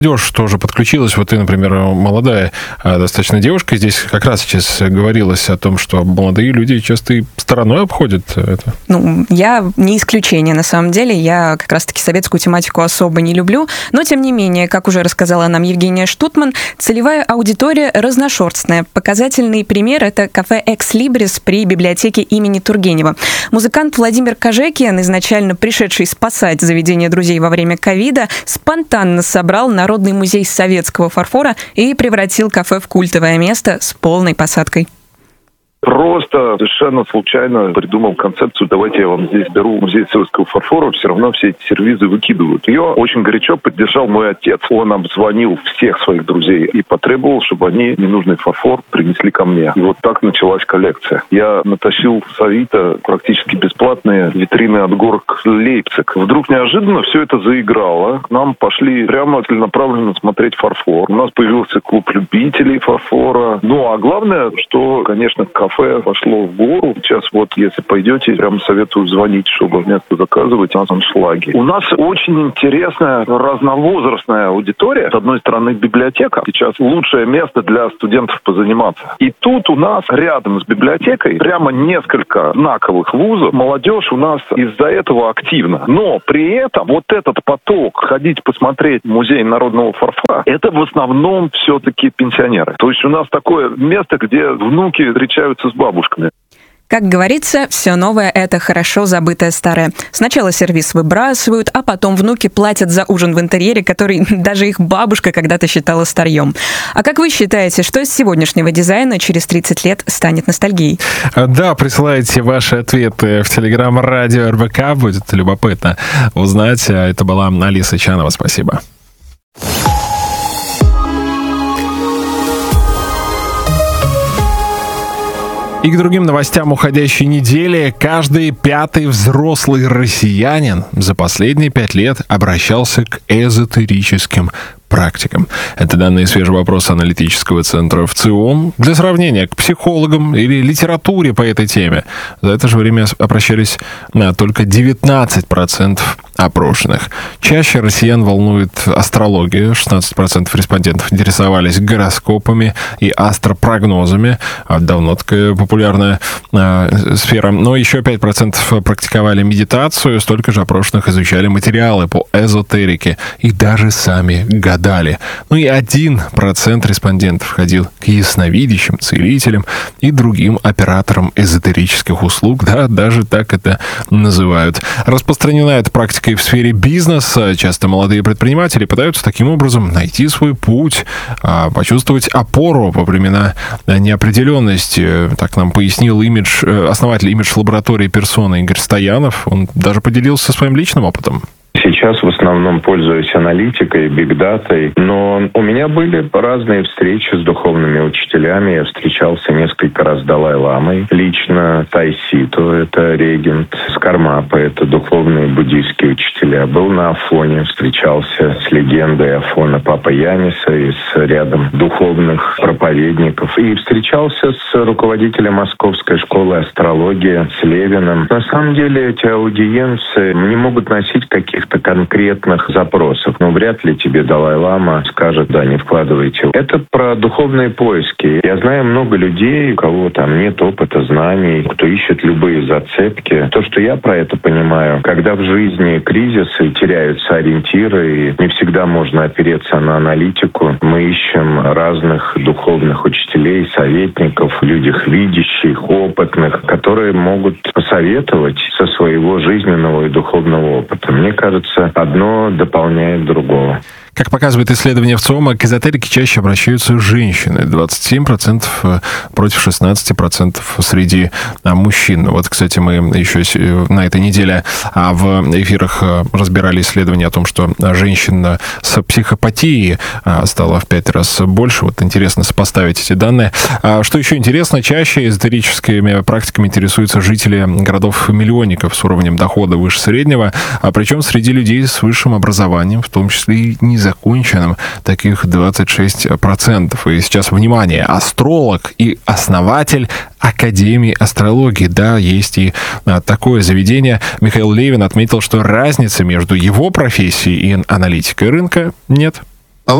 Молодежь тоже подключилась. Вот ты, например, молодая достаточно девушка. Здесь как раз сейчас говорилось о том, что молодые люди часто и стороной обходят это. Ну, я не исключение, на самом деле. Я как раз-таки советскую тематику особо не люблю. Но, тем не менее, как уже рассказала нам Евгения Штутман, целевая аудитория разношерстная. Показательный пример – это кафе «Экс Либрис» при библиотеке имени Тургенева. Музыкант Владимир Кожекиан, изначально пришедший спасать заведение друзей во время ковида, спонтанно собрал Народный музей советского фарфора и превратил кафе в культовое место с полной посадкой. Просто совершенно случайно придумал концепцию: давайте я вам здесь беру музей советского фарфора, все равно все эти сервизы выкидывают. Ее очень горячо поддержал мой отец. Он обзвонил всех своих друзей и потребовал, чтобы они ненужный фарфор принесли ко мне. И вот так началась коллекция. Я натащил с Авито практически бесплатные витрины от горок Лейпциг. Вдруг неожиданно все это заиграло. К нам пошли прямо целенаправленно смотреть фарфор. У нас появился клуб любителей фарфора. Ну, а главное, что, конечно, кафе пошло в гору. Сейчас вот, если пойдете, прям советую звонить, чтобы место заказывать. У нас аншлаги. У нас очень интересная разновозрастная аудитория. С одной стороны, библиотека. Сейчас лучшее место для студентов позаниматься. И тут у нас рядом с библиотекой прямо несколько знаковых вузов. Молодежь у нас из-за этого активна. Но при этом вот этот поток ходить посмотреть музей народного фарфора, это в основном все-таки пенсионеры. То есть у нас такое место, где внуки встречаются с бабушками. Как говорится, все новое – это хорошо забытое старое. Сначала сервиз выбрасывают, а потом внуки платят за ужин в интерьере, который даже их бабушка когда-то считала старьем. А как вы считаете, что из сегодняшнего дизайна через 30 лет станет ностальгией? Да, присылайте ваши ответы в телеграм-радио РБК. Будет любопытно узнать. Это была Алиса Чанова. Спасибо. И к другим новостям уходящей недели. Каждый пятый взрослый россиянин за последние 5 лет обращался к эзотерическим практикам. Это данные свежего опроса аналитического центра ВЦИОМ. Для сравнения, к психологам или литературе по этой теме за это же время обращались только 19% опрошенных. Чаще россиян волнует астрология. 16% респондентов интересовались гороскопами и астропрогнозами. Давно такая популярная сфера. Но еще 5% практиковали медитацию. Столько же опрошенных изучали материалы по эзотерике и даже сами гадали. Ну и 1% респондентов ходил к ясновидящим, целителям и другим операторам эзотерических услуг. Да, даже так это называют. Распространена эта практика и в сфере бизнеса. Часто молодые предприниматели пытаются таким образом найти свой путь, почувствовать опору во времена неопределенности. Так нам пояснил основатель имидж-лаборатории «Персона» Игорь Стоянов. Он даже поделился своим личным опытом. Сейчас в основном пользуюсь аналитикой, бигдатой, но у меня были разные встречи с духовными учителями. Я встречался несколько раз с Далай-ламой, лично Тайсито, это регент, с Кармапа, это духовные буддийские учителя. Был на Афоне, встречался с легендой Афона Папа Яниса и с рядом духовных проповедников. И встречался с руководителем Московской школы астрологии, с Левиным. На самом деле эти аудиенции не могут носить каких-то конкретных запросов. Но вряд ли тебе Далай-лама скажет: да, не вкладывайте. Это про духовные поиски. Я знаю много людей, у кого там нет опыта, знаний, кто ищет любые зацепки. То, что я про это понимаю, когда в жизни кризисы, теряются ориентиры, и не всегда можно опереться на аналитику, мы ищем разных духовных учителей, советников, людях видящих, опытных, которые могут посоветовать со своего жизненного и духовного опыта. Мне кажется, одно дополняет другого. Как показывает исследование ВЦИОМа, к эзотерике чаще обращаются женщины. 27% против 16% среди мужчин. Вот, кстати, мы еще на этой неделе в эфирах разбирали исследование о том, что женщин с психопатией стало в 5 раз больше. Вот интересно сопоставить эти данные. Что еще интересно, чаще эзотерическими практиками интересуются жители городов-миллионников с уровнем дохода выше среднего, причем среди людей с высшим образованием, в том числе и незаконченным, таких 26%. И сейчас, внимание, астролог и основатель Академии астрологии. Да, есть и такое заведение. Михаил Левин отметил, что разницы между его профессией и аналитикой рынка нет.